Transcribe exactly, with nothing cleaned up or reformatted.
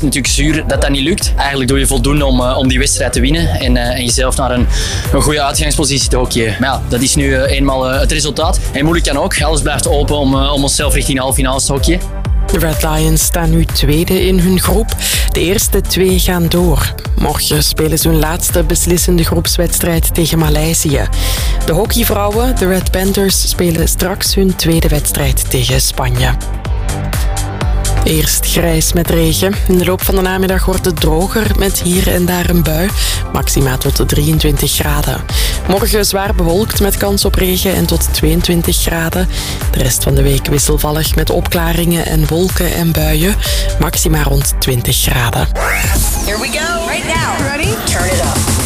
natuurlijk zuur dat dat niet lukt. Eigenlijk doe je voldoende om, uh, om die wedstrijd te winnen en, uh, en jezelf naar een, een goede uitgangspositie te hockeyen. Maar ja, dat is nu uh, eenmaal uh, het resultaat. En moeilijk kan ook. Alles blijft open om, uh, om onszelf richting de halve finales te hockeyen. De Red Lions staan nu tweede in hun groep. De eerste twee gaan door. Morgen spelen ze hun laatste beslissende groepswedstrijd tegen Maleisië. De hockeyvrouwen, de Red Panthers, spelen straks hun tweede wedstrijd tegen Spanje. Eerst grijs met regen. In de loop van de namiddag wordt het droger met hier en daar een bui. Maxima tot drieëntwintig graden. Morgen zwaar bewolkt met kans op regen en tot tweeëntwintig graden. De rest van de week wisselvallig met opklaringen en wolken en buien. Maxima rond twintig graden. Here we go. Right now. Ready? Turn it up.